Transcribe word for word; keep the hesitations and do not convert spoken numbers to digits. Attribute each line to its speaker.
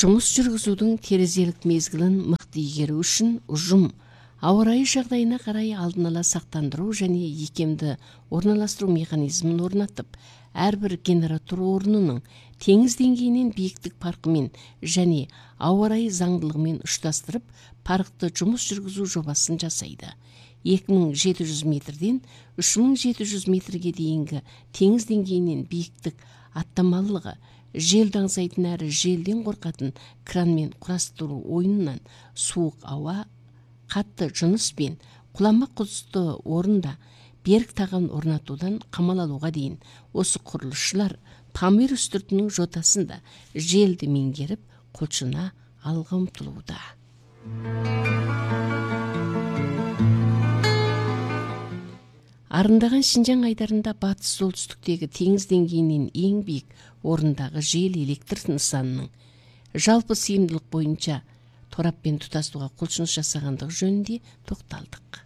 Speaker 1: Жұмыс жүргізудің терезелік мезгілін мықты игеру үшін ұжым ауа райы жағдайына қарай алдын ала сақтандыру және икемді орналастыру механизмін орнатып, әрбір генератор орнының теңіз деңгейінен биіктік парқымен және ауа райы заңдылығымен ұштастырып, парқты жұмыс жүргізу жобасын жасайды. екі мың жеті жүз метрден үш мың жеті жүз метрге дейінгі теңіз деңгейінен биіктік аттамалылығы, желді аңсайтын әрі желден қорқатын кранмен құрастыру ойынынан суық ауа, қатты жыныс пен құлама құзысты орында берік таған орнатудан қамал алуға дейін осы құрылысшылар Памир үстіртінің жотасында желді меңгеріп құлшына алға ұмтылуда. Арындаған Шинжаң айдарында батыс солтүстіктегі теңіз деңгейінен ең биік орындағы жел электр нысанының жалпы сыйымдылық бойынша тораппен тұтастыға құлшыныс жасағандығы жөнінде тоқталдық.